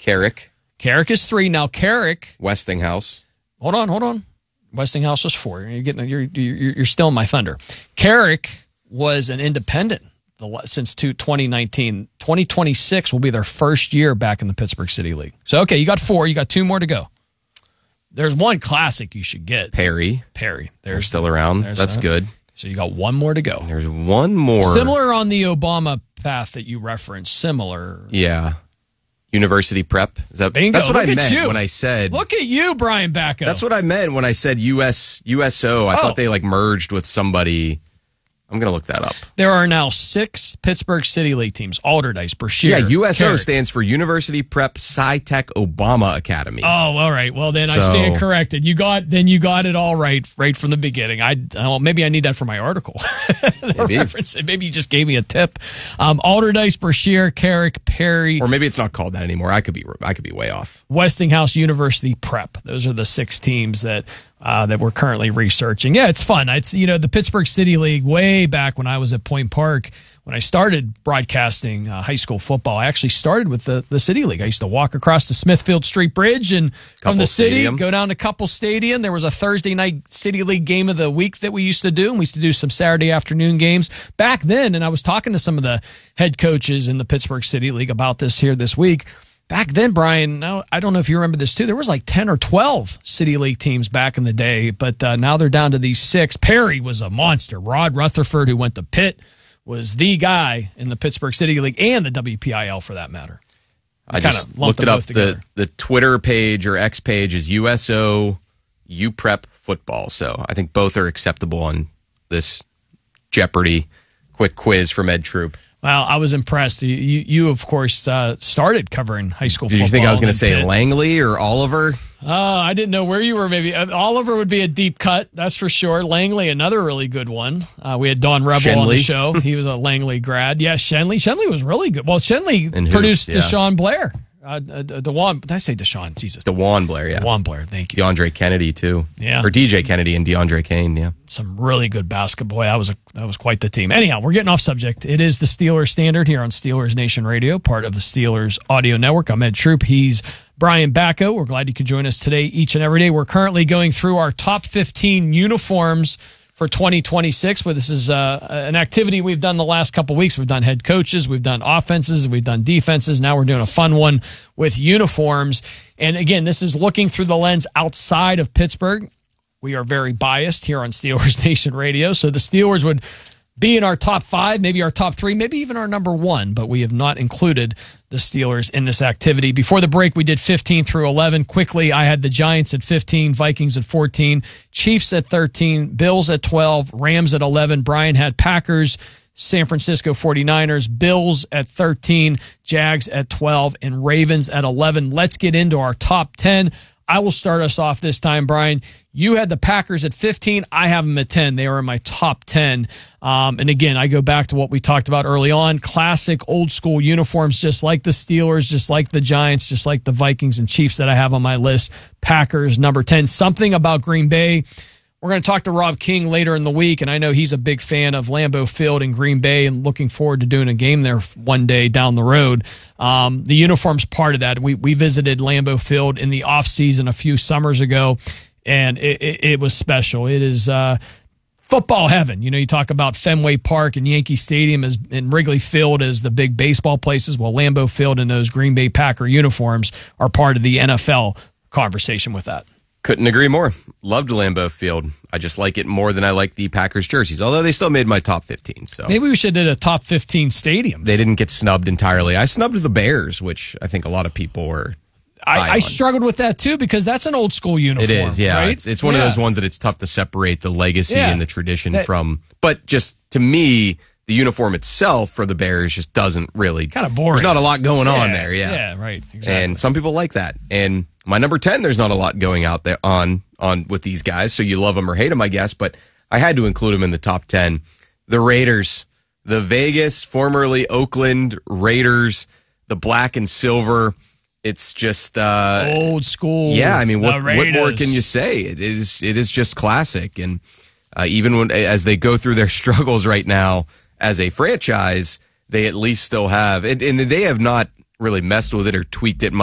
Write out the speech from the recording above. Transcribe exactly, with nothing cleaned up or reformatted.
Carrick. Carrick is three. Now, Carrick. Westinghouse. Hold on, hold on. Westinghouse was four. You're getting, you're, you're, you're still in my thunder. Carrick was an independent since twenty nineteen. twenty twenty-six will be their first year back in the Pittsburgh City League. So, okay, you got four. You got two more to go. There's one classic you should get. Perry. Perry. They're still around. That's that. good. So you got one more to go. There's one more. Similar on the Obama path that you referenced. Similar. Yeah. University Prep. Is that, Bingo. That's what Look I at meant you. when I said. Look at you, Brian Bacco. That's what I meant when I said U S U S O. I oh. thought they like merged with somebody. I'm going to look that up. There are now six Pittsburgh City League teams. Alderdice, Brashear. Yeah, U S O Carrick. stands for University Prep Sci-Tech Obama Academy. Oh, all right. Well, then so, I stand corrected. You got then you got it all right right from the beginning. I well, maybe I need that for my article. maybe. Reference. Maybe you just gave me a tip. Um, Alderdice, Brashear, Carrick, Perry, or maybe it's not called that anymore. I could be I could be way off. Westinghouse, University Prep. Those are the six teams that uh, that we're currently researching. Yeah, it's fun. It's you know the Pittsburgh City League way back when I was at Point Park. When I started broadcasting uh, high school football, I actually started with the, the City League. I used to walk across the Smithfield Street Bridge and from the city, Stadium. go down to Couple Stadium. There was a Thursday night City League game of the week that we used to do, and we used to do some Saturday afternoon games back then. And I was talking to some of the head coaches in the Pittsburgh City League about this here this week. Back then, Brian, now I don't know if you remember this too, there was like ten or twelve City League teams back in the day, but uh, now they're down to these six. Perry was a monster. Rod Rutherford, who went to Pitt, was the guy in the Pittsburgh City League and the W P I L for that matter. I just looked it up. The, the Twitter page or X page is U S O U Prep Football. So I think both are acceptable on this Jeopardy quick quiz from Ed Troop. Well, I was impressed. You, you, you of course, uh, started covering high school Did football. you think I was going to say Pitt. Langley or Oliver? Uh, I didn't know where you were. Maybe uh, Oliver would be a deep cut, that's for sure. Langley, another really good one. Uh, we had Don Rebel Shenley. on the show. He was a Langley grad. Yeah, Shenley. Shenley was really good. Well, Shenley produced yeah. Deshaun Blair. Uh, uh, DeJuan, did I say Deshaun? Jesus. DeJuan Blair, yeah. DeJuan Blair, thank you. DeAndre Kennedy, too. Yeah. Or D J Kennedy and DeAndre Kane, yeah. Some really good basketball. That was a, that was quite the team. Anyhow, we're getting off subject. It is the Steelers Standard here on Steelers Nation Radio, part of the Steelers Audio Network. I'm Ed Troop. He's Brian Bacco. We're glad you could join us today each and every day. We're currently going through our top fifteen uniforms for twenty twenty-six, but this is uh, an activity we've done the last couple weeks. We've done head coaches, we've done offenses, we've done defenses. Now we're doing a fun one with uniforms. And again, this is looking through the lens outside of Pittsburgh. We are very biased here on Steelers Nation Radio, so the Steelers would be in our top five, maybe our top three, maybe even our number one, but we have not included the Steelers in this activity. Before the break, we did fifteen through eleven. Quickly, I had the Giants at fifteen, Vikings at fourteen, Chiefs at thirteen, Bills at twelve, Rams at eleven. Brian had Packers, San Francisco forty-niners, Bills at thirteen, Jags at twelve, and Ravens at eleven. Let's get into our top ten. I will start us off this time, Brian. You had the Packers at fifteen. I have them at ten. They are in my top ten. Um, and again, I go back to what we talked about early on. Classic old school uniforms, just like the Steelers, just like the Giants, just like the Vikings and Chiefs that I have on my list. Packers, number ten. Something about Green Bay. We're going to talk to Rob King later in the week, and I know he's a big fan of Lambeau Field in Green Bay and looking forward to doing a game there one day down the road. Um, the uniform's part of that. We we visited Lambeau Field in the offseason a few summers ago, and it, it, it was special. It is uh, football heaven. You know, you talk about Fenway Park and Yankee Stadium as, and Wrigley Field as the big baseball places. Well, Lambeau Field and those Green Bay Packer uniforms are part of the N F L conversation with that. Couldn't agree more. Loved Lambeau Field. I just like it more than I like the Packers jerseys, although they still made my top fifteen. So maybe we should do a top fifteen stadiums. They didn't get snubbed entirely. I snubbed the Bears, which I think a lot of people were. I, I struggled with that too because that's an old school uniform. It is, yeah. Right? It's, it's one yeah. of those ones that it's tough to separate the legacy yeah. and the tradition that, from. But just to me, the uniform itself for the Bears just doesn't really. Kind of boring. There's not a lot going yeah, on there. Yeah, yeah, right. Exactly. And some people like that. And my number ten, there's not a lot going out there on on with these guys. So you love them or hate them, I guess. But I had to include them in the top ten. The Raiders, the Vegas, formerly Oakland Raiders, the black and silver. It's just uh, old school. Yeah, I mean, what, what more can you say? It is it is just classic. And uh, even when as they go through their struggles right now as a franchise, they at least still have, and, and they have not really messed with it or tweaked it much.